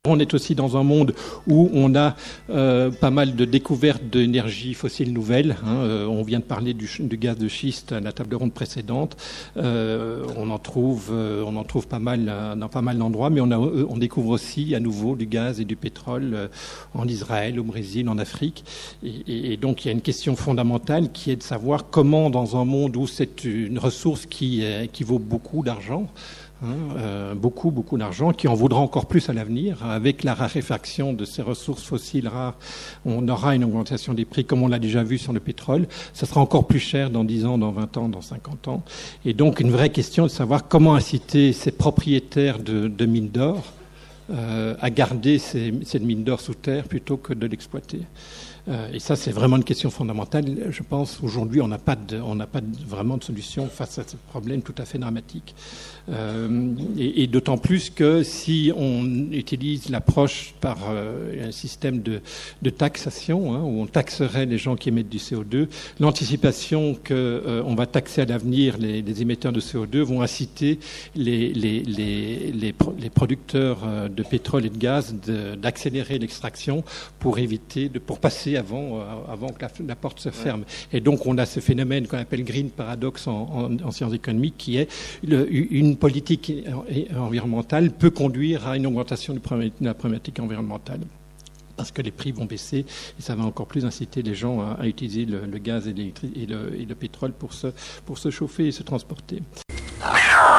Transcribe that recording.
On est aussi dans un monde où on a pas mal de découvertes d'énergies fossiles nouvelles. On vient de parler du gaz de schiste à la table ronde précédente. On en trouve pas mal dans pas mal d'endroits, mais on découvre aussi à nouveau du gaz et du pétrole en Israël, au Brésil, en Afrique. Et donc il y a une question fondamentale qui est de savoir comment, dans un monde où c'est une ressource qui vaut beaucoup d'argent, beaucoup d'argent, qui en vaudra encore plus à l'avenir. Avec la raréfaction de ces ressources fossiles rares, on aura une augmentation des prix, comme on l'a déjà vu sur le pétrole. Ça sera encore plus cher dans 10 ans, dans 20 ans, dans 50 ans. Et donc, une vraie question de savoir comment inciter ces propriétaires de mines d'or à garder ces mines d'or sous terre plutôt que de l'exploiter. Et ça, c'est vraiment une question fondamentale. Je pense aujourd'hui, on n'a pas vraiment de solution face à ce problème tout à fait dramatique. Et d'autant plus que si on utilise l'approche par un système de taxation, où on taxerait les gens qui émettent du CO2, l'anticipation qu'on va taxer à l'avenir les émetteurs de CO2 vont inciter les producteurs de pétrole et de gaz d'accélérer l'extraction pour passer avant que la porte se ferme. Et donc on a ce phénomène qu'on appelle green paradox en sciences économiques, qui est une politique environnementale peut conduire à une augmentation de la problématique environnementale, parce que les prix vont baisser et ça va encore plus inciter les gens à utiliser le gaz et le pétrole pour se chauffer et se transporter.